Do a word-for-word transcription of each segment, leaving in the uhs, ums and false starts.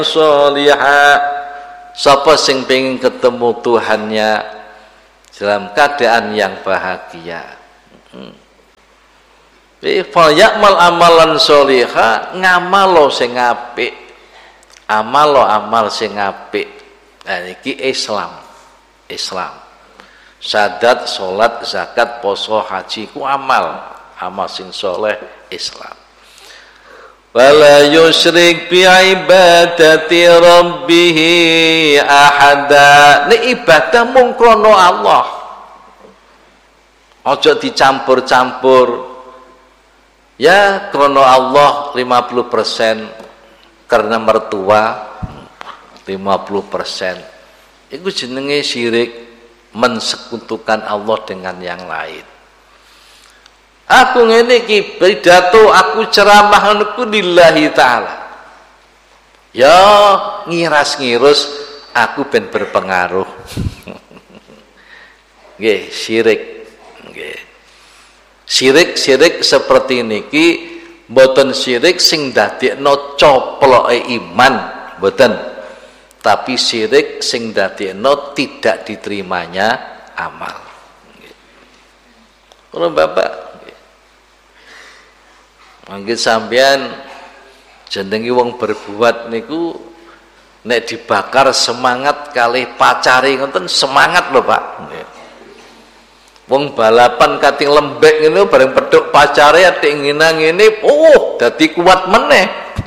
sholihah. Sapa sing pengen ketemu Tuhannya dalam keadaan yang bahagia. Hmm. Fa ya'mal amalan sholihah, ngamalo sing apik. Amal lo amal sing apik. Nah iki Islam. Islam. Syahadat, salat, zakat, poso, haji ku amal. Amal sing soleh Islam. Wala yusyrik bi ibadati rabbih ahada. Nek ibadah mung krana Allah. Aja dicampur-campur. Ya krana Allah lima puluh persen, karena mertua lima puluh persen. Iku jenenge syirik, mensekutukan Allah dengan yang lain. Aku ngene iki pidato, aku ceramah niku lillahi taala. Ya ngiras-ngirus aku ben berpengaruh. Nggih, syirik. Nggih. Syirik-syirik seperti niki mboten syirik sing dadekno coploke iman, mboten. Tapi syirik sing dadekno tidak diterimanya amal. Nggih. Kalau Bapak mangke sampean jenenge wong berbuat niku nek dibakar semangat kalih pacare ngoten semangat lho Pak. Wong balapan kating lembek ngene bareng pedhok pacare atik ngina ngene oh dadi kuat meneh.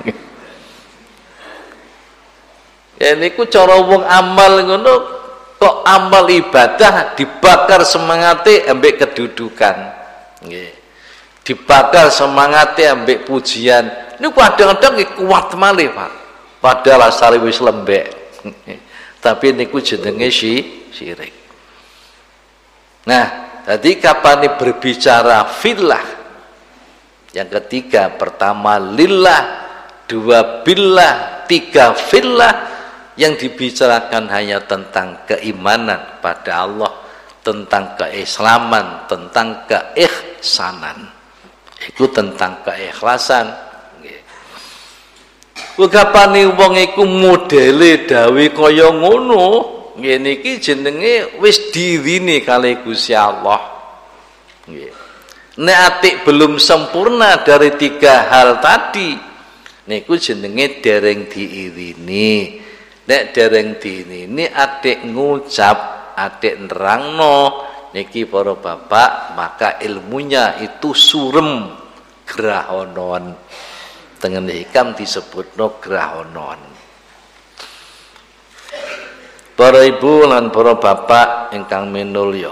Ya niku cara wong amal ngono kok amal ibadah dibakar semangate ambek kedudukan. Nggih. Dibakar semangatnya ambek pujian. Ini kadang-kadang kuat malih Pak. Padahal asale wis lembek. Tapi niku jenenge syirik. Nah, tadi kapan berbicara fillah? Yang ketiga, pertama lillah, dua billah, tiga fillah. Yang dibicarakan hanya tentang keimanan pada Allah, tentang keislaman, tentang keihsanan. Iku tentang keikhlasan. Kugapane wong iku modele dawe kaya ngono, ngene iki jenenge wis dirine kali Gusti Allah. Nggih. Nek atik belum sempurna dari tiga hal tadi, niku jenenge dereng diirini. Nek dereng diirini atik ngucap, atik nerangno niki para bapak, maka ilmunya itu surem grahonon. Tengen hikam disebutno grahonon. Para ibu lan para bapak ingkang minulya,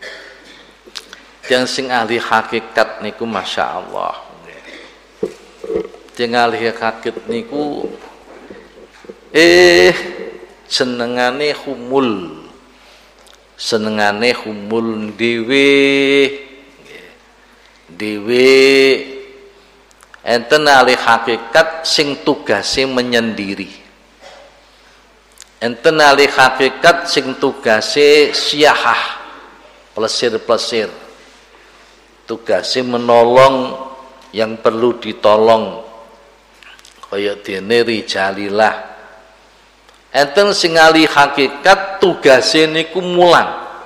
yang sing ahli hakikat niku masya Allah. Sing ahli hakikat niku eh senengane humul. Senengane humul dhewe dhewe enten ahli hakikat sing tugase menyendiri, enten ahli hakikat sing tugase siyahah, plesir-plesir, tugase menolong yang perlu ditolong kaya dene rijalillah. Enten sing ahli hakikat tugase niku mulang.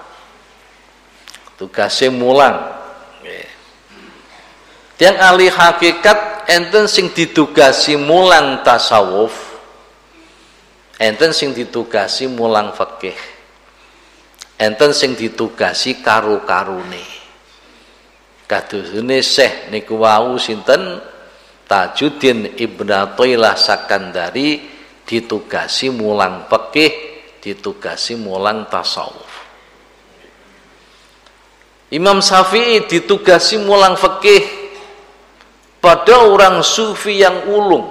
Tugase mulang. Nggih. Tiyang ahli hakikat enten sing ditugasi mulang tasawuf. Enten sing ditugasi mulang fikih. Enten sing ditugasi karo-karone. Kadosene Syekh niku wau sinten Tajuddin Ibnu Athaillah Sakandari ditugasi mulang fikih, ditugasi mulang tasawuf. Imam Syafi'i ditugasi mulang fikih pada orang sufi yang ulung,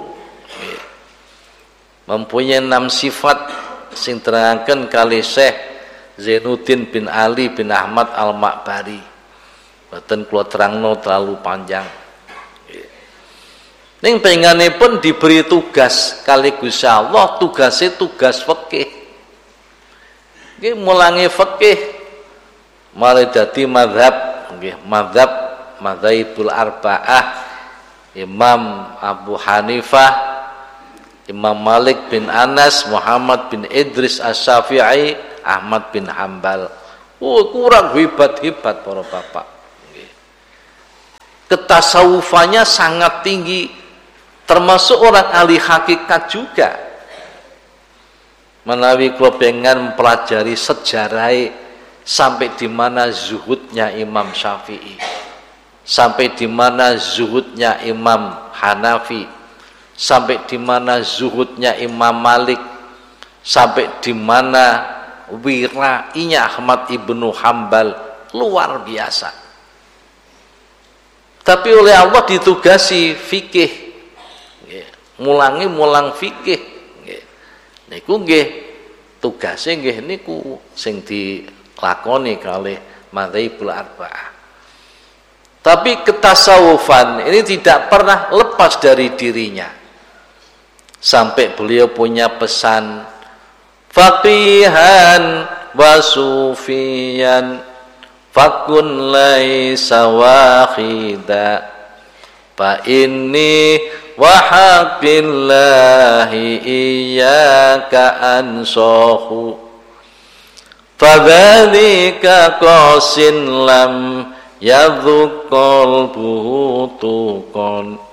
mempunyai enam sifat sing terangkan kali Syekh Zainuddin bin Ali bin Ahmad Al-Ma'bari. Boten kula terangno terlalu panjang. Ning pengenipun diberi tugas kali Gusti Allah, tugasnya tugas fikih. Nggih mulangi fikih mari dadi mazhab, nggih mazhab madzhabul arba'ah Imam Abu Hanifah, Imam Malik bin Anas, Muhammad bin Idris Asy-Syafi'i, Ahmad bin Hambal. Oh, kurang hebat-hebat para bapak. Ketasawufannya sangat tinggi, termasuk orang ahli hakikat juga. Menawi kula pengen mempelajari sejarah sampai di mana zuhudnya Imam Syafi'i, sampai di mana zuhudnya Imam Hanafi, sampai di mana zuhudnya Imam Malik, sampai di mana wirainya Ahmad ibnu Hambal, luar biasa. Tapi oleh Allah ditugasi fikih, mulangi mulang fikih, niku nggih tugase nggih niku sing dilakoni kalih madzhabul arba'ah. Tapi ketasawufan ini tidak pernah lepas dari dirinya, sampai beliau punya pesan faqihan wa sufiyan fakun laisa wahida fa inni wa haqqillahi iyyaka ansahu fadzalika qasin lam yadhuqal butukon